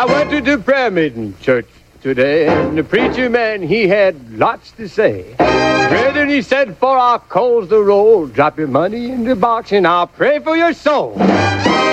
I went to the prayer meeting church today, and the preacher man, he had lots to say. Brethren, he said, for our coals to roll, drop your money in the box, and I'll pray for your soul.